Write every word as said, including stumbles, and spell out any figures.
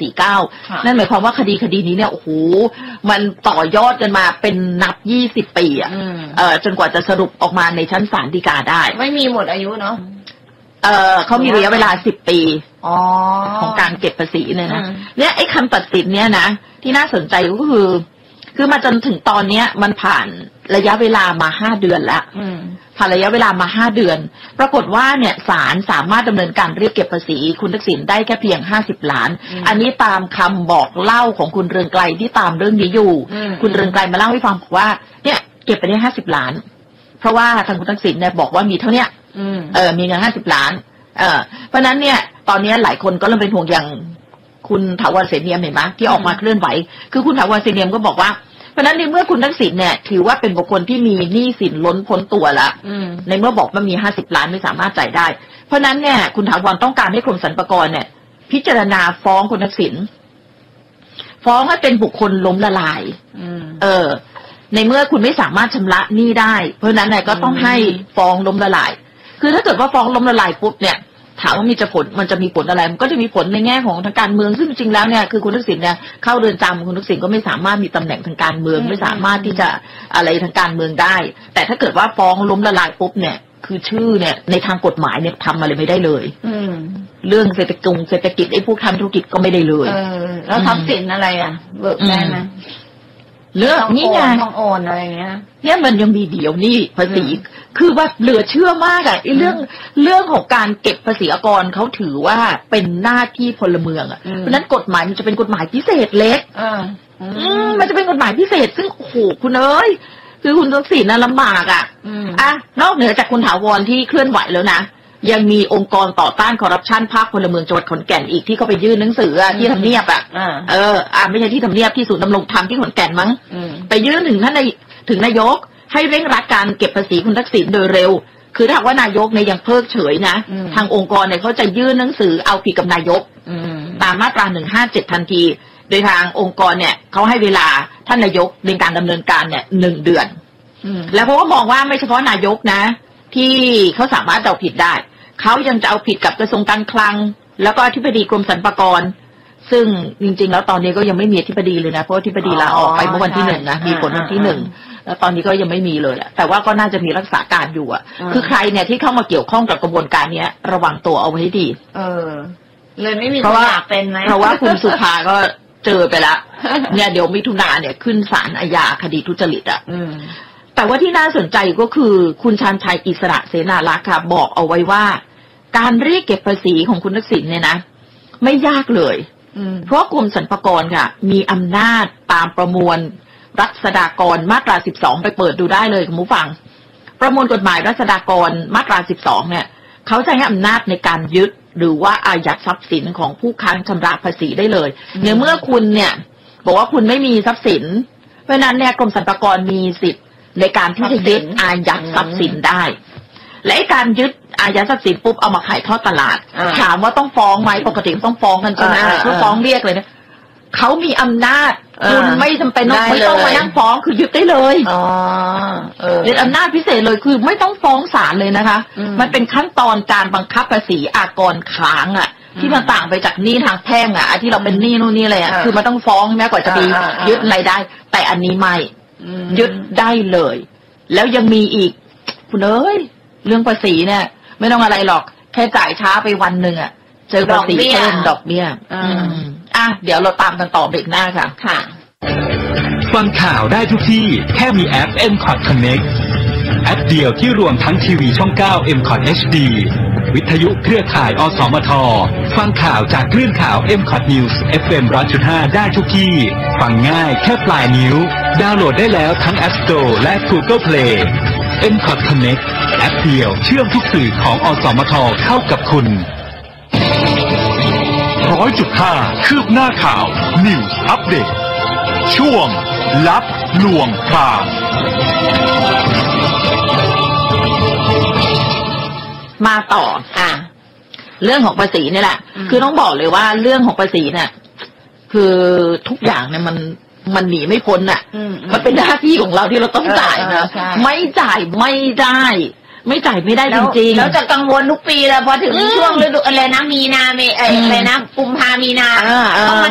สี่เก้านั่นหมายความว่าคดีคดีนี้เนี่ยโอ้โหมันต่อยอดกันมาเป็นนับยี่สิบปีอ่ะเออจนกว่าจะสรุปออกมาในชั้นศาลฎีกาได้ไม่มีหมดอายุเนาะเออเขามีระยะเวลาสิบปีของการเก็บภาษีเนี่ยนะเนี่ยไอ้คำตัดสินเนี่ยนะที่น่าสนใจก็คือคือมาจนถึงตอนเนี้ยมันผ่านระยะเวลามาห้าเดือนแล้วผ่านระยะเวลามาห้าเดือนปรากฏว่าเนี่ยศาลสามารถดำเนินการเรียกเก็บภาษีคุณทักษิณได้แค่เพียงห้าสิบล้านอันนี้ตามคำบอกเล่าของคุณเรืองไกรที่ตามเรื่องนี้อยู่คุณเรืองไกรมาเล่าให้ฟังบอกว่าเนี่ยเก็บไปได้ห้าสิบล้านเพราะว่าทางคุณทักษิณเนี่ยบอกว่ามีเท่าเนี้ยเออมีเงินห้าสิบล้านเออเพราะนั้นเนี่ยตอนนี้หลายคนก็เริ่มเป็นห่วงอย่างคุณถาวรเสนเนียมเห็นไหมที่ออกมาเคลื่อนไหวคือคุณถาวรเสนเนียมก็บอกว่าเพราะนั้นในเมื่อคุณทักษิณเนี่ยถือว่าเป็นบุคคลที่มีหนี้สินล้นพ้นตัวแล้วในเมื่อบอกว่ามีห้าสิบล้านไม่สามารถจ่ายได้เพราะนั้นเนี่ยคุณถาวรต้องการให้กรมสรรพากรเนี่ยพิจารณาฟ้องคุณทักษิณฟ้องให้เป็นบุคคลล้มละลายเออในเมื่อคุณไม่สามารถชำระหนี้ได้เพราะนั้นเนี่ยก็ต้องให้ฟ้องล้มละลายคือถ้าเกิดว่าฟ้องล้มละลายปุ๊บเนี่ยถามว่ามีจะผลมันจะมีผลอะไรมันก็จะมีผลในแง่ของทางการเมืองซึ่งจริงแล้วเนี่ยคือคุณทักษิณเนี่ยเข้าเรือนจำคุณทักษิณก็ไม่สามารถมีตำแหน่งทางการเมืองไม่สามารถที่จะอะไรทางการเมืองได้แต่ถ้าเกิดว่าฟ้องล้มละลายปุ๊บเนี่ยคือชื่อเนี่ยในทางกฎหมายเนี่ยทำอะไรไม่ได้เลยเรื่องเศรษฐกิจเศรษฐกิจไอ้พวกทำธุรกิจก็ไม่ได้เลยแล้วทรัพย์สินอะไรอ่ะเบิกได้ไหมเรื่องนี่ไงต้องโอนอะไรเงี้ยเนี่ยมันยังมีเดี๋ยวนี่ภาษีคือว่าเหลือเชื่อมากอ่ะไอ้เรื่องเรื่องของการเก็บภาษีอากรเขาถือว่าเป็นหน้าที่พลเมืองอ่ะเพราะนั้นกฎหมายมันจะเป็นกฎหมายพิเศษเล็กอืมมันจะเป็นกฎหมายพิเศษซึ่งโอ้โหคุณเอ้ยคือคุณทักษิณน่ะลำบากอ่ะอ่ะนอกเหนือจากคุณถาวรที่เคลื่อนไหวแล้วนะยังมีองค์กรต่อต้านคอร์รัปชันภาคพลเมืองจังหวัดขอนแก่นอีกที่เขาไปยื่นหนังสือที่ทำเนียบอ่ะเอออ่าไม่ใช่ที่ทำเนียบที่ศูนย์ดำรงธรรมที่ขอนแก่นมั้งไปยื่นถึงท่านในถึงนายกให้เร่งรัดการเก็บภาษีคุณทักษิณโดยเร็วคือถ้าว่านายกเนี่ยยังเพิกเฉยนะทางองค์กรเนี่ยเขาจะยื่นหนังสือเอาผิดกับนายกตามมาตราหนึ่งห้าเจ็ดทันทีโดยทางองค์กรเนี่ยเขาให้เวลาท่านนายกในการดำเนินการเนี่ยหนึ่งเดือนแล้วเขาก็มองว่าไม่เฉพาะนายกนะที่เขาสามารถเอาผิดได้เขายังจะเอาผิดกับกระทรวงการคลังแล้วก็อธิบดีกรมสรรพากรซึ่งจริงๆแล้วตอนนี้ก็ยังไม่มีอธิบดีเลยนะเพราะอธิบดีลาออกไปเมื่อวันที่หนึ่งนะมีผลวันที่หนึ่งแล้วตอนนี้ก็ยังไม่มีเลยแหละแต่ว่าก็น่าจะมีรักษาการอยู่อ่ะคือใครเนี่ยที่เข้ามาเกี่ยวข้องกับกระบวนการนี้ระวังตัวเอาไว้ให้ดีเออเลยไม่มีเพราะว่าเป็นไหมเพราะว่าคุณสุภาก็เจอไปละเนี่ยเดี๋ยวมิถุนาเนี่ยขึ้นศาลอาญาคดีทุจริตอ่ะแต่ว่าที่น่าสนใจก็คือคุณชาญชัยอิสระเสนาลักษณ์ค่ะบอกเอาไว้ว่าการเรียกเก็บภาษีของคุณทักษิณเนี่ยนะไม่ยากเลยเพราะกรมสรรพากรค่ะมีอำนาจตามประมวลรัษฎากรมาตราสิบสองไปเปิดดูได้เลยคุณผู้ฟังประมวลกฎหมายรัษฎากรมาตราสิบสองเนี่ยเขาจะให้อำนาจในการยึดหรือว่าอายัดทรัพย์สินของผู้ค้างชำระภาษีได้เลยในเมื่อคุณเนี่ยบอกว่าคุณไม่มีทรัพย์สินเพราะนั้นเนี่ยกรมสรรพากรมีสิทธิ์ในการที่จะยึดอายัดทรัพย์สินได้และการยึดอายัดทรัพย์สินปุ๊บเอามาขายทอดตลาดถามว่าต้องฟ้องไหมปกติต้องฟ้องกันใช่ไหมเพื่อฟ้องเรียกเลยนะเขามีอำนาจคุณไม่จำเป็นต้องไม่ต้องมานั่งฟ้องคือยึดได้เลยเป็นอำนาจพิเศษเลยคือไม่ต้องฟ้องศาลเลยนะคะมันเป็นขั้นตอนการบังคับภาษีอากรค้างอ่ะที่มันต่างไปจากหนี้ทางแพ่งอ่ะที่เราเป็นหนี้นู่นนี่อะไรอ่ะคือมันต้องฟ้องแม้กว่าจะมียึดอะไรได้แต่อันนี้ไม่ยึดได้เลยแล้วยังมีอีกคุณเอ้ยเรื่องภาษีเนี่ยไม่ต้องอะไรหรอกแค่จ่ายช้าไปวันหนึ่งอ่ะเจอภาษีเพิ่มดอกเบี้ยอ่ะเดี๋ยวเราตามกันต่อเบรกหน้าค่ะค่ะฟังข่าวได้ทุกที่แค่มีแอป เอ็ม คอท Connect แอปเดียวที่รวมทั้งทีวีช่องเก้า เอ็ม คอท เอช ดี วิทยุเครือข่ายอสมทฟังข่าวจากคลื่นข่าว เอ็ม คอท News เอฟ เอ็ม หนึ่งร้อยจุดห้า ได้ทุกที่ฟังง่ายแค่ปลายนิ้วดาวน์โหลดได้แล้วทั้ง App Store และ Google Play เอ็ม คอท Connect แอปเดียวเชื่อมทุกสื่อของอสมทเข้ากับคุณร้อยจุดห้าคืบหน้าข่าว News Update ช่วงลับลวงพรางมาต่ออ่ะเรื่องของภาษีนี่แหละคือต้องบอกเลยว่าเรื่องของภาษีเนี่ยคือทุกอย่างเนี่ยมันมันหนีไม่พ้นอ่ะมันเป็นหน้าที่ของเราที่เราต้องจ่ายนะไม่จ่ายไม่ได้ไม่จ่ายไม่ได้จริงๆแล้วจะกังวลทุกปีแล้วพอถึงช่วงฤดูอะไรนะมีนาเมอะไรนะกุมภามีนา